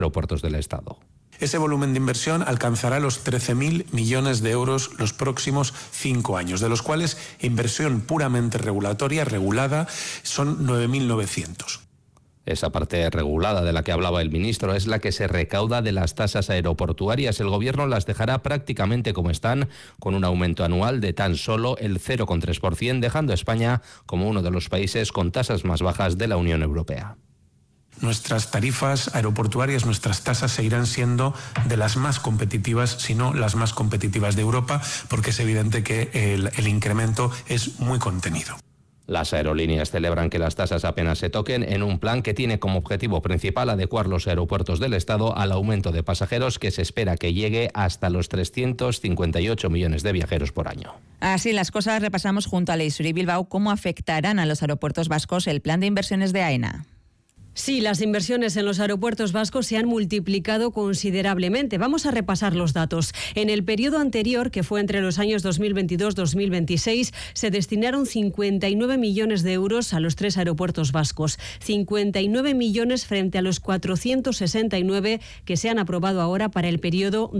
aeropuertos del Estado. Ese volumen de inversión alcanzará los 13.000 millones de euros los próximos 5 años, de los cuales inversión puramente regulada, son 9.900. Esa parte regulada de la que hablaba el ministro es la que se recauda de las tasas aeroportuarias. El Gobierno las dejará prácticamente como están, con un aumento anual de tan solo el 0,3%, dejando a España como uno de los países con tasas más bajas de la Unión Europea. Nuestras tarifas aeroportuarias, nuestras tasas seguirán siendo de las más competitivas, si no las más competitivas de Europa, porque es evidente que el incremento es muy contenido. Las aerolíneas celebran que las tasas apenas se toquen en un plan que tiene como objetivo principal adecuar los aeropuertos del Estado al aumento de pasajeros que se espera que llegue hasta los 358 millones de viajeros por año. Así las cosas, repasamos junto a Leisuri Bilbao cómo afectarán a los aeropuertos vascos el plan de inversiones de AENA. Sí, las inversiones en los aeropuertos vascos se han multiplicado considerablemente. Vamos a repasar los datos. En el periodo anterior, que fue entre los años 2022-2026, se destinaron 59 millones de euros a los 3 aeropuertos vascos. 59 millones frente a los 469 que se han aprobado ahora para el periodo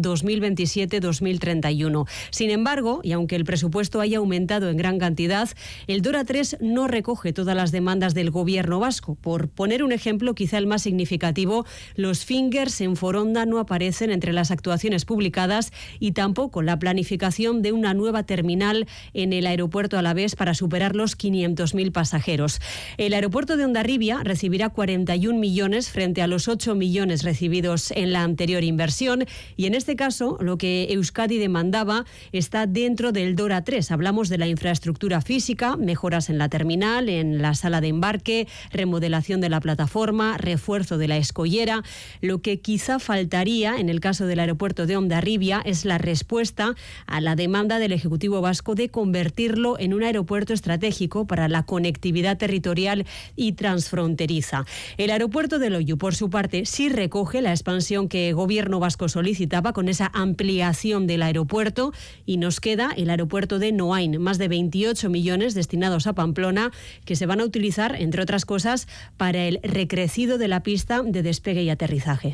2027-2031. Sin embargo, y aunque el presupuesto haya aumentado en gran cantidad, el DORA 3 no recoge todas las demandas del Gobierno vasco. Por poner un ejemplo, quizá el más significativo, los fingers en Foronda no aparecen entre las actuaciones publicadas y tampoco la planificación de una nueva terminal en el aeropuerto alavés para superar los 500.000 pasajeros. El aeropuerto de Hondarribia recibirá 41 millones frente a los 8 millones recibidos en la anterior inversión y en este caso lo que Euskadi demandaba está dentro del DORA 3. Hablamos de la infraestructura física, mejoras en la terminal, en la sala de embarque, remodelación de la plataforma, refuerzo de la escollera. Lo que quizá faltaría en el caso del aeropuerto de Hondarribia es la respuesta a la demanda del Ejecutivo vasco de convertirlo en un aeropuerto estratégico para la conectividad territorial y transfronteriza. El aeropuerto de Loiu, por su parte, sí recoge la expansión que el Gobierno vasco solicitaba con esa ampliación del aeropuerto y nos queda el aeropuerto de Noain, más de 28 millones destinados a Pamplona que se van a utilizar, entre otras cosas, para el recrecido de la pista de despegue y aterrizaje.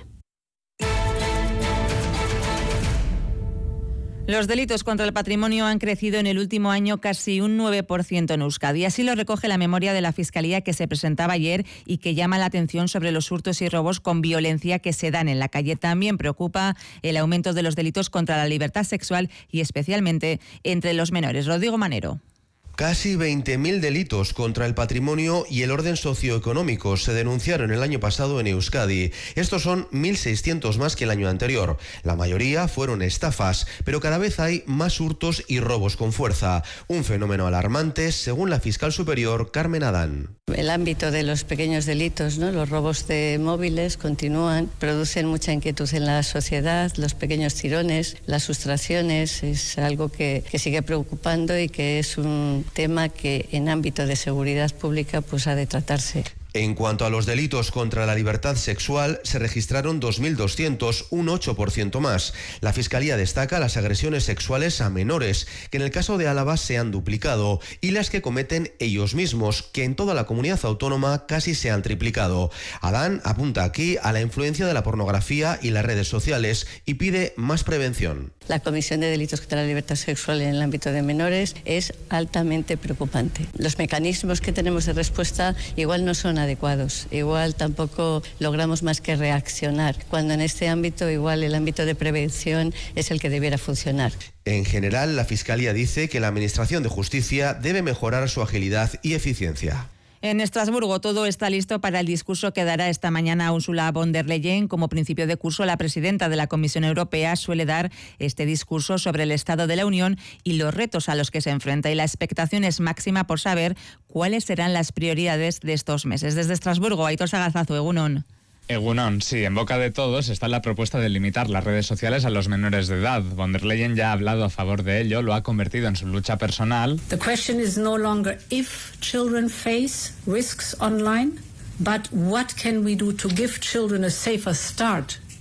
Los delitos contra el patrimonio han crecido en el último año casi un 9% en Euskadi. Así lo recoge la memoria de la Fiscalía que se presentaba ayer y que llama la atención sobre los hurtos y robos con violencia que se dan en la calle. También preocupa el aumento de los delitos contra la libertad sexual y especialmente entre los menores. Rodrigo Manero. Casi 20.000 delitos contra el patrimonio y el orden socioeconómico se denunciaron el año pasado en Euskadi. Estos son 1.600 más que el año anterior. La mayoría fueron estafas, pero cada vez hay más hurtos y robos con fuerza. Un fenómeno alarmante, según la fiscal superior Carmen Adán. El ámbito de los pequeños delitos, ¿no? Los robos de móviles continúan, producen mucha inquietud en la sociedad, los pequeños tirones, las sustracciones, es algo que sigue preocupando y que es un tema que en ámbito de seguridad pública pues ha de tratarse. En cuanto a los delitos contra la libertad sexual, se registraron 2.200, un 8% más. La Fiscalía destaca las agresiones sexuales a menores, que en el caso de Álava se han duplicado, y las que cometen ellos mismos, que en toda la comunidad autónoma casi se han triplicado. Adán apunta aquí a la influencia de la pornografía y las redes sociales y pide más prevención. La comisión de delitos contra la libertad sexual en el ámbito de menores es altamente preocupante. Los mecanismos que tenemos de respuesta igual no son adecuados, igual tampoco logramos más que reaccionar, cuando en este ámbito igual el ámbito de prevención es el que debiera funcionar. En general, la Fiscalía dice que la Administración de Justicia debe mejorar su agilidad y eficiencia. En Estrasburgo todo está listo para el discurso que dará esta mañana Ursula von der Leyen. Como principio de curso, la presidenta de la Comisión Europea suele dar este discurso sobre el estado de la Unión y los retos a los que se enfrenta. Y la expectación es máxima por saber cuáles serán las prioridades de estos meses. Desde Estrasburgo, Aitor Sagarzazu, Egunon. Egunon, sí, en boca de todos está la propuesta de limitar las redes sociales a los menores de edad. Von der Leyen ya ha hablado a favor de ello, lo ha convertido en su lucha personal. The question is no longer if children face risks online, but what can we do to give children a safer start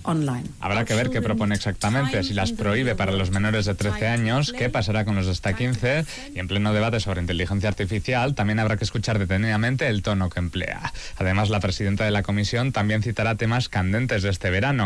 online. Habrá que ver qué propone exactamente, si las prohíbe para los menores de 13 años, qué pasará con los de hasta 15, y en pleno debate sobre inteligencia artificial también habrá que escuchar detenidamente el tono que emplea. Además, la presidenta de la Comisión también citará temas candentes de este verano.